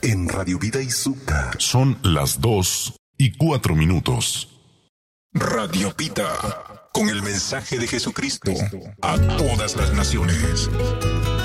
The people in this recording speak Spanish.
en Radio Vida y Sucta. Son las 2:04. Radio Pita, con el mensaje de Jesucristo a todas las naciones.